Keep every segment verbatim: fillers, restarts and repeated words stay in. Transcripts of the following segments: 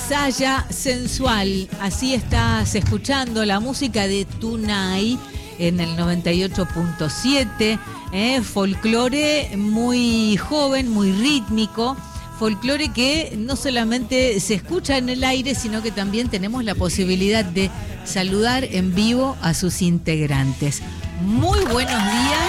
Saya Sensual. Así estás escuchando la música de Tunay en el noventa y ocho punto siete. Eh, folclore muy joven, muy rítmico. Folclore que no solamente se escucha en el aire, sino que también tenemos la posibilidad de saludar en vivo a sus integrantes. Muy buenos días,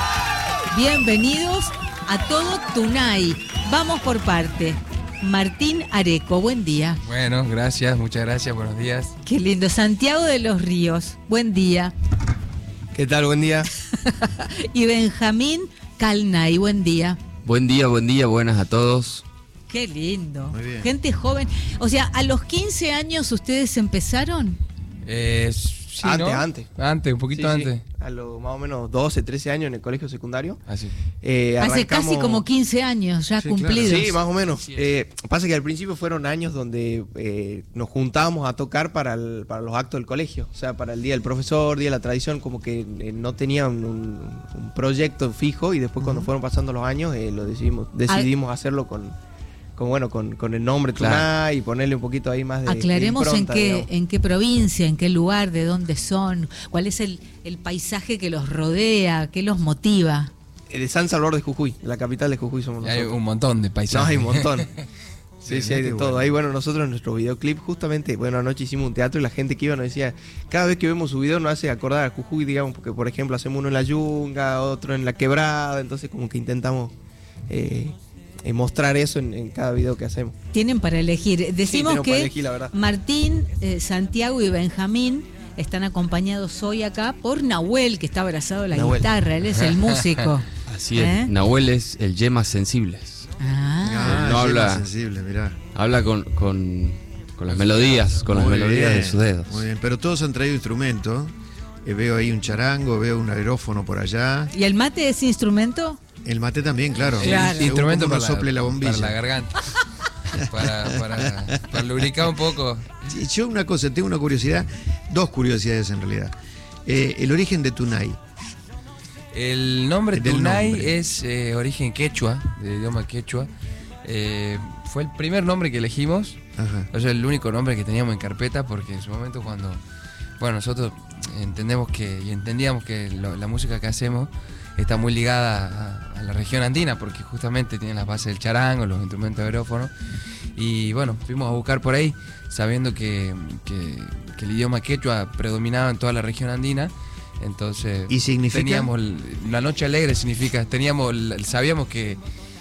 bienvenidos a todo Tunay. Vamos por parte. Martín Areco, buen día. Bueno, gracias, muchas gracias, buenos días. Qué lindo. Santiago de los Ríos, buen día. ¿Qué tal? Buen día. Y Benjamín Calnay, buen día. Buen día, buen día, buenas a todos. Qué lindo. Muy bien. Gente joven. O sea, ¿a los quince años ustedes empezaron? Eh, sí, antes, ¿no? antes. Antes, un poquito Sí, sí. antes. A los más o menos doce, trece años en el colegio secundario. Así. Eh, Hace arrancamos- casi como quince años ya Sí, cumplidos. Sí, más o menos. Así es. Eh, pasa que al principio fueron años donde eh, nos juntábamos a tocar para, el- para los actos del colegio. O sea, para el Día del Profesor, Día de la Tradición, como que eh, no tenían un, un proyecto fijo y después cuando fueron pasando los años eh, lo decidimos, decidimos hacerlo con, con, bueno, con, con el nombre Claro. Tunay y ponerle un poquito ahí más de Aclaremos de en impronta, qué, digamos. en qué provincia, en qué lugar, de dónde son, cuál es el, el paisaje que los rodea, qué los motiva. Eh, De San Salvador de Jujuy, la capital de Jujuy somos Y hay nosotros. un montón de paisajes. No, hay un montón. Sí, Sí, sí, hay de qué todo. bueno. Ahí, bueno, nosotros en nuestro videoclip, justamente, bueno, anoche hicimos un teatro y la gente que iba nos decía, cada vez que vemos su video nos hace acordar a Jujuy, digamos, porque, por ejemplo, hacemos uno en la Yunga, otro en la Quebrada, entonces como que intentamos eh, eh, mostrar eso en, en cada video que hacemos. Tienen para elegir. Decimos tenemos que para elegir, la verdad. Martín, eh, Santiago y Benjamín están acompañados hoy acá por Nahuel, que está abrazado a la Nahuel. guitarra, él es el músico. Así es, ¿Eh? Nahuel es el Yemas Sensibles. Ah, Ah, no habla- sensible, mirá. Habla con, con, con las melodías, con las Muy melodías bien, de sus dedos. Muy bien, pero todos han traído instrumentos. Eh, veo ahí un charango, veo un aerófono por allá. ¿y el mate es instrumento? El mate también, claro. Claro. Según Instrumento cómo para uno sople la bombilla. para la garganta. para, para, para lubricar un poco. Sí, yo una cosa, tengo una curiosidad, dos curiosidades en realidad. Eh, el origen de Tunay. El nombre Del Tunay nombre. es eh, origen quechua, de idioma quechua. Eh, fue el primer nombre que elegimos. Ajá. O sea, el único nombre que teníamos en carpeta, porque en su momento cuando, bueno, nosotros entendemos que y entendíamos que lo- la música que hacemos está muy ligada a, a la región andina, porque justamente tiene las bases del charango, los instrumentos de aerófono, y bueno, fuimos a buscar por ahí, sabiendo que, que- que el idioma quechua predominaba en toda la región andina. Entonces ¿Y significa? teníamos el- la noche alegre significa, teníamos el- sabíamos que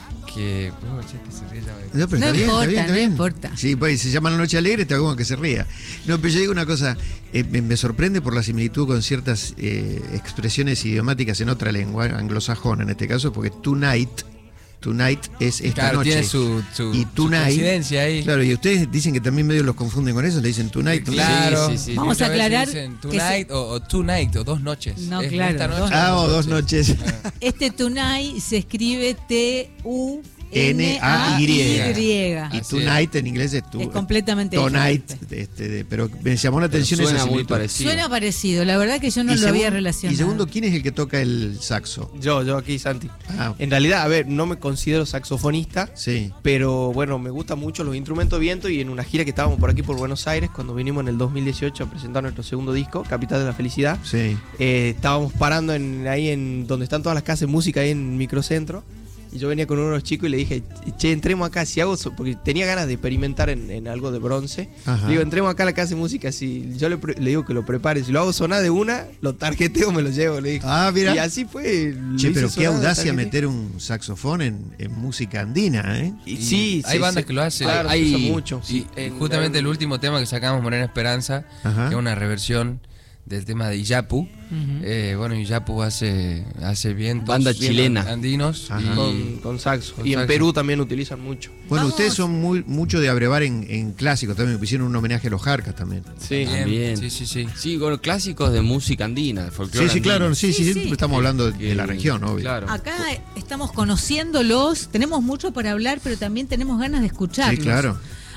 que oh, che, que se ríe ya me- No, pero No está bien, importa, está bien, está no bien. importa. Sí, pues se llama La Noche Alegre, te hago como que se ría. No, pero yo digo una cosa, eh, me, me sorprende por la similitud con ciertas eh, expresiones idiomáticas en otra lengua, anglosajona en este caso, porque tonight, tonight es esta Claro, noche. tiene su, su, y su tonight, coincidencia ahí. claro, y ustedes dicen que también medio los confunden con eso, le dicen tonight. ¿no? Claro. Sí, sí, sí. Vamos a Muchas veces aclarar dicen que tonight o, o tonight o dos noches. No, Es claro, esta noche dos- Ah, o dos noches. Este Tunay se escribe T U N A Y. Y. Y Así tonight en inglés es tu, Es completamente tonight, diferente. este, de- pero me llamó la Pero atención suena esa muy similitud. parecido. Suena parecido, la verdad que yo no Y lo había segun- relacionado. Y segundo, ¿quién es el que toca el saxo? Yo, yo aquí, Santi. Ah, En realidad, a ver, no me considero saxofonista, sí. pero bueno, me gustan mucho los instrumentos de viento y en una gira que estábamos por aquí por Buenos Aires, cuando vinimos en el dos mil dieciocho a presentar nuestro segundo disco, Capital de la Felicidad, Sí. eh, estábamos parando en, ahí en donde están todas las casas de música, ahí en Microcentro, y yo venía con uno de los chicos y le dije, che, entremos acá, si hago, so-", porque tenía ganas de experimentar en, en algo de bronce, Ajá. le digo, entremos acá a la casa de música, si yo le, pre- le digo que lo prepare, si lo hago sonar de una, lo tarjeteo, me lo llevo, le dije. Ah, mira. Y así fue. lo Che, hice pero qué sonar, audacia tarjeteé. meter un saxofón en, en música andina, ¿eh? Y Y sí, hay sí, bandas sí. que lo hacen. Claro, hay, se usa mucho. Y, sí. y En- justamente en- el último tema que sacamos, Morena Esperanza, Ajá. que es una reversión del tema de Iyapu. Ujú. Eh, bueno, Iyapu hace, hace vientos Banda bien chilena. andinos. Ajá. Y, Con, con saxo. Con y en saxo. Perú también utilizan mucho. Bueno, Vamos. ustedes son muy mucho de abrevar en, en clásicos también, me hicieron un homenaje a los Jarcas también. Sí. Bien, También. Sí, sí, sí. Sí, con clásicos de música andina, de folclore Sí, sí, andino. claro, sí, sí, Sí, sí, sí. estamos hablando de, Que- de la región, obvio. Claro. Acá estamos conociéndolos, tenemos mucho para hablar, pero también tenemos ganas de escucharlos. Sí, claro.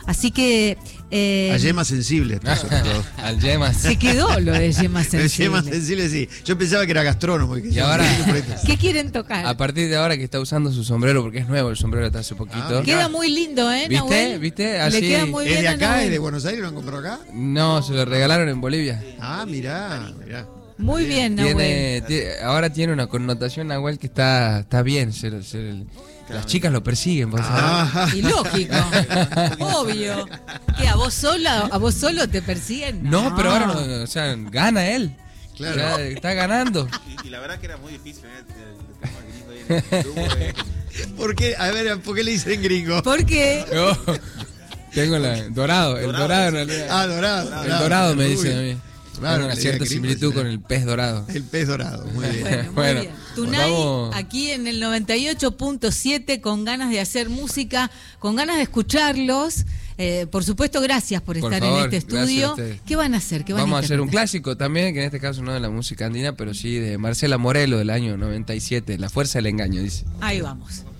Así que... Eh, A yemas sensibles, sobre todo. Al yemas. se quedó lo de yemas Pero sensibles. yemas sensibles, sí. Yo pensaba que era gastrónomo. Que Y ahora- ¿Qué quieren tocar? A partir de ahora que está usando su sombrero, porque es nuevo el sombrero hasta hace poquito. Ah, mirá. Queda muy lindo, ¿eh, ¿Viste? Nahuel? ¿Viste? Le Así- queda muy ¿Es bien de a acá? Nahuel. ¿Es de Buenos Aires? ¿Lo han comprado acá? No, se lo regalaron en Bolivia. Ah, mirá, mirá. Muy bien, Nahuel. Tiene, tie- ahora tiene una connotación, Nahuel, que está, está bien. ser- ser- las chicas lo persiguen, ¿vos sabés? Ah, Y lógico, obvio. ¿Qué, a vos solo, a vos solo te persiguen? No, pero ahora, no, o sea, gana él. Claro. Ya está ganando. Y, y la verdad que era muy difícil, ¿eh? El, el tema gringo ahí en el YouTube, eh. ¿Por qué? A ver, ¿por qué le dicen gringo? Porque Yo tengo la, dorado, el dorado en realidad. Ah, dorado. El dorado me dicen a mí. Claro, Tengo una le cierta diga similitud gringo, con el pez dorado. El pez dorado, muy bien. Bueno, muy Bueno, bien. Tunay, vamos. aquí en el noventa y ocho punto siete, con ganas de hacer música, con ganas de escucharlos. Eh, por supuesto, gracias por Por estar favor, en este gracias a estudio. ustedes. ¿Qué van a hacer? ¿Qué van Vamos a hacer un interpretar? clásico también, que en este caso no de la música andina, pero sí de Marcela Morelo del año noventa y siete, La fuerza del engaño, dice. Ahí vamos.